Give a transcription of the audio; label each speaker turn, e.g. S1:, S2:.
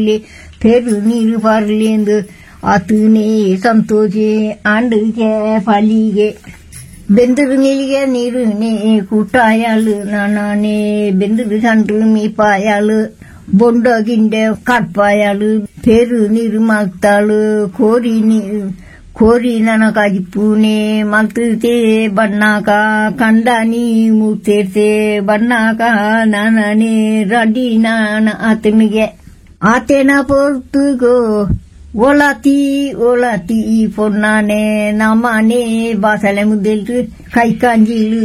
S1: ಪೆರು ಬರ್ಲಿಂದು ಆತನೇ ಸಂತೋಷೆ ಆಂಡಿಗೆ ಪಾಲಿಗೆ ಬೆಂದರು ನೀಲಿಗೆ ನೀರುನೇ ಕೂಟಾಯಾಳು ನಾನೇ ಬೆಂದರು ಸಂಡ್ರು ಮೀಪಾಯಾಳು ಬೊಂಡ ಗಿಂಡೆ ಕಟ್ಪಾಯಾಳು ಪೆರು ನೀರು ಮಾಗ್ತಾಳು ಕೋರಿ ನನಗಾಗಿ ಪೂನೆ ಮಲ್ತತೆ ಬಣ್ಣಾಕ ಕಂಡಾನಿ ಮುತ್ತೇರ್ತೆ ಬಣ್ಣಾಕ ನಾನೇ ರಡಿ ನಾನ ಆತನ ಪೊರ್ತುಗೋ ಓಲಾತಿ ಪೊನ್ನಾನೆ ನಮ್ಮನೆ ಬಾಸಲೆ ಮುದ್ದೆಲ್ರು ಕೈ ಕಾಂಜಿಲು